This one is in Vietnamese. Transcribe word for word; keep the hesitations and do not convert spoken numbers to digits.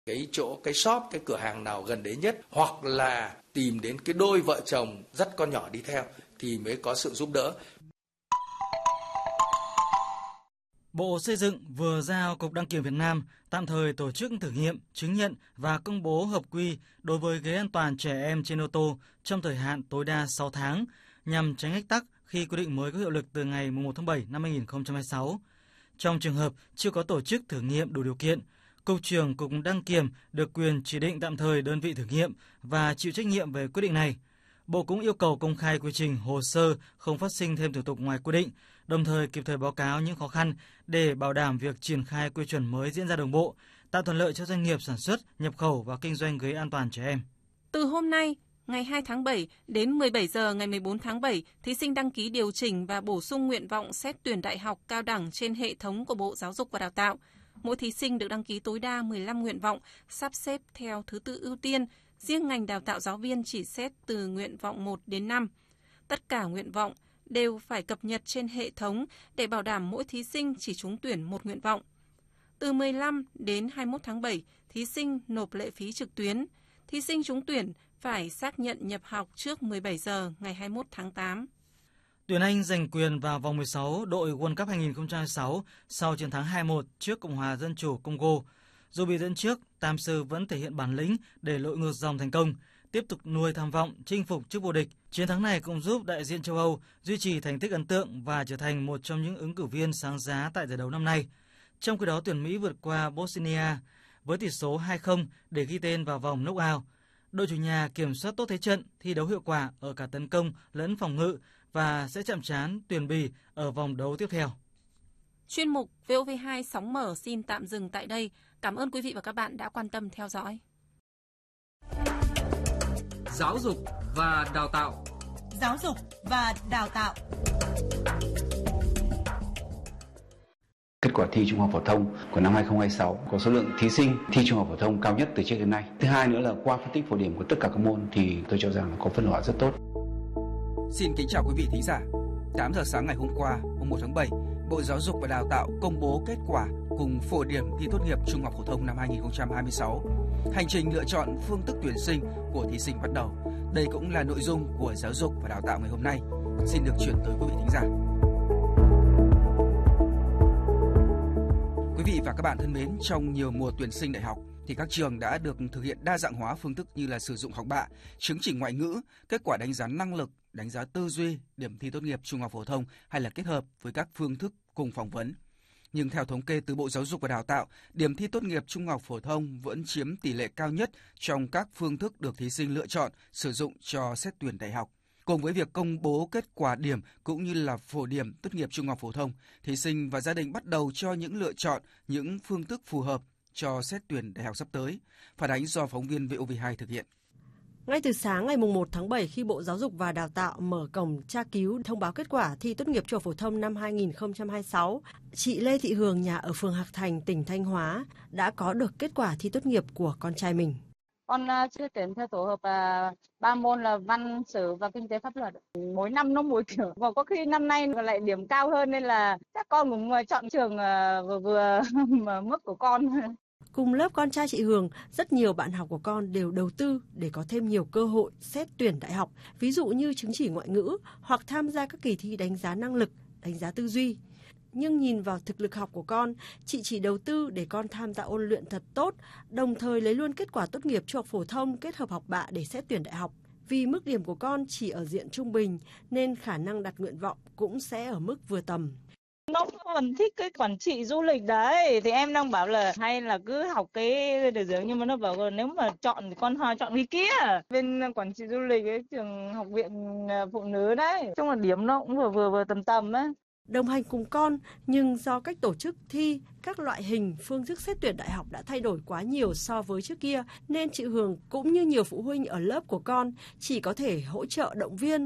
cái chỗ, cái shop, cái cửa hàng nào gần đến nhất, hoặc là tìm đến cái đôi vợ chồng dắt con nhỏ đi theo thì mới có sự giúp đỡ. Bộ Xây dựng vừa giao Cục Đăng kiểm Việt Nam tạm thời tổ chức thử nghiệm, chứng nhận và công bố hợp quy đối với ghế an toàn trẻ em trên ô tô trong thời hạn tối đa sáu tháng nhằm tránh ách tắc khi quy định mới có hiệu lực từ ngày mùng một tháng bảy năm hai nghìn không trăm hai mươi sáu. Trong trường hợp chưa có tổ chức thử nghiệm đủ điều kiện, Cục trưởng Cục Đăng kiểm được quyền chỉ định tạm thời đơn vị thử nghiệm và chịu trách nhiệm về quyết định này. Bộ cũng yêu cầu công khai quy trình, hồ sơ, không phát sinh thêm thủ tục ngoài quy định, đồng thời kịp thời báo cáo những khó khăn để bảo đảm việc triển khai quy chuẩn mới diễn ra đồng bộ, tạo thuận lợi cho doanh nghiệp sản xuất, nhập khẩu và kinh doanh ghế an toàn trẻ em. Từ hôm nay, ngày hai tháng bảy đến mười bảy giờ ngày mười bốn tháng bảy, thí sinh đăng ký điều chỉnh và bổ sung nguyện vọng xét tuyển đại học cao đẳng trên hệ thống của Bộ Giáo dục và Đào tạo. Mỗi thí sinh được đăng ký tối đa mười lăm nguyện vọng, sắp xếp theo thứ tự ưu tiên. Riêng ngành đào tạo giáo viên chỉ xét từ nguyện vọng một đến năm. Tất cả nguyện vọng đều phải cập nhật trên hệ thống để bảo đảm mỗi thí sinh chỉ trúng tuyển một nguyện vọng. Từ mười lăm đến hai mươi mốt tháng bảy, thí sinh nộp lệ phí trực tuyến. Thí sinh trúng tuyển phải xác nhận nhập học trước mười bảy giờ ngày hai mươi mốt tháng tám. Tuyển Anh giành quyền vào vòng mười sáu đội World Cup hai nghìn không trăm hai mươi sáu sau chiến thắng hai một trước Cộng hòa Dân chủ Congo. Dù bị dẫn trước, Tam Sư vẫn thể hiện bản lĩnh để lội ngược dòng thành công, tiếp tục nuôi tham vọng chinh phục chức vô địch. Chiến thắng này cũng giúp đại diện châu Âu duy trì thành tích ấn tượng và trở thành một trong những ứng cử viên sáng giá tại giải đấu năm nay. Trong khi đó, tuyển Mỹ vượt qua Bosnia với tỷ số hai không để ghi tên vào vòng knock-out. Đội chủ nhà kiểm soát tốt thế trận, thi đấu hiệu quả ở cả tấn công lẫn phòng ngự và sẽ chạm trán tuyển Bỉ ở vòng đấu tiếp theo. Chuyên mục vê o vê hai sóng mở xin tạm dừng tại đây. Cảm ơn quý vị và các bạn đã quan tâm theo dõi. Giáo dục và đào tạo. Giáo dục và đào tạo. Kết quả thi Trung học phổ thông của năm hai không hai sáu có số lượng thí sinh thi Trung học phổ thông cao nhất từ trước đến nay. Thứ hai nữa là qua phân tích phổ điểm của tất cả các môn thì tôi cho rằng có phân loại rất tốt. Xin kính chào quý vị thính giả. tám giờ sáng ngày hôm qua, mùng một tháng bảy, Bộ Giáo dục và Đào tạo công bố kết quả cùng phổ điểm thi tốt nghiệp Trung học phổ thông năm hai nghìn không trăm hai mươi sáu. Hành trình lựa chọn phương thức tuyển sinh của thí sinh bắt đầu. Đây cũng là nội dung của Giáo dục và Đào tạo ngày hôm nay. Xin được chuyển tới quý vị thính giả. Quý vị và các bạn thân mến, trong nhiều mùa tuyển sinh đại học thì các trường đã được thực hiện đa dạng hóa phương thức như là sử dụng học bạ, chứng chỉ ngoại ngữ, kết quả đánh giá năng lực, đánh giá tư duy, điểm thi tốt nghiệp Trung học phổ thông hay là kết hợp với các phương thức cùng phỏng vấn. Nhưng theo thống kê từ Bộ Giáo dục và Đào tạo, điểm thi tốt nghiệp Trung học phổ thông vẫn chiếm tỷ lệ cao nhất trong các phương thức được thí sinh lựa chọn sử dụng cho xét tuyển đại học. Cùng với việc công bố kết quả điểm cũng như là phổ điểm tốt nghiệp Trung học phổ thông, thí sinh và gia đình bắt đầu cho những lựa chọn, những phương thức phù hợp cho xét tuyển đại học sắp tới. Phản ánh do phóng viên vê o vê hai thực hiện. Ngay từ sáng ngày mùng một tháng bảy, khi Bộ Giáo dục và Đào tạo mở cổng tra cứu thông báo kết quả thi tốt nghiệp Trung học phổ thông năm hai nghìn không trăm hai mươi sáu, chị Lê Thị Hường, nhà ở phường Hạc Thành, tỉnh Thanh Hóa đã có được kết quả thi tốt nghiệp của con trai mình. Con chưa tuyển theo tổ hợp là ba môn là văn, sử và kinh tế pháp luật. Mỗi năm nó mỗi kiểu, và có khi năm nay lại điểm cao hơn nên là các con cũng chọn trường vừa vừa mà mức của con. Cùng lớp con trai chị Hường, rất nhiều bạn học của con đều đầu tư để có thêm nhiều cơ hội xét tuyển đại học, ví dụ như chứng chỉ ngoại ngữ hoặc tham gia các kỳ thi đánh giá năng lực, đánh giá tư duy. Nhưng nhìn vào thực lực học của con, chị chỉ đầu tư để con tham gia ôn luyện thật tốt, đồng thời lấy luôn kết quả tốt nghiệp Trung học phổ thông kết hợp học bạ để xét tuyển đại học. Vì mức điểm của con chỉ ở diện trung bình nên khả năng đặt nguyện vọng cũng sẽ ở mức vừa tầm. Nó còn thích cái quản trị du lịch đấy, thì em đang bảo là hay là cứ học cái điều dưỡng, nhưng mà nó bảo là nếu mà chọn thì con Hoa chọn cái kia. Bên quản trị du lịch ấy, trường học viện phụ nữ đấy, chung là điểm nó cũng vừa vừa vừa tầm tầm ấy. Đồng hành cùng con, nhưng do cách tổ chức thi, các loại hình, phương thức xét tuyển đại học đã thay đổi quá nhiều so với trước kia, nên chị Hường cũng như nhiều phụ huynh ở lớp của con chỉ có thể hỗ trợ động viên